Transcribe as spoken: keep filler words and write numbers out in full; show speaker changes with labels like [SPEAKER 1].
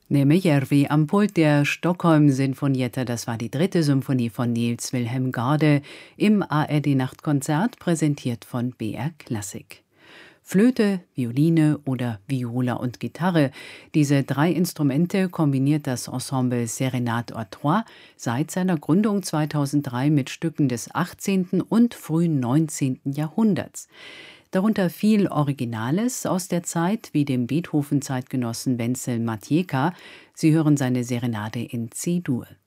[SPEAKER 1] Nejärvi am Pult der Stockholm-Sinfonietta, das war die dritte Symphonie von Niels Wilhelm Gade im A R D-Nachtkonzert, präsentiert von B R Klassik. Flöte, Violine oder Viola und Gitarre, diese drei Instrumente kombiniert das Ensemble Serenade à Trois seit seiner Gründung zweitausenddrei mit Stücken des achtzehnten und frühen neunzehnten Jahrhunderts. Darunter viel Originales aus der Zeit, wie dem Beethoven-Zeitgenossen Wenzel Matejka. Sie hören seine Serenade in C-Dur.